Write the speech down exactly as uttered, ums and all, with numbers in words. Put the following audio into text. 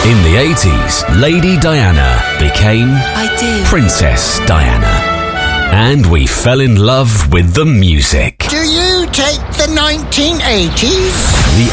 In the eighties, Lady Diana became I do. Princess Diana. And we fell in love with the music. Do you take the nineteen eighties? The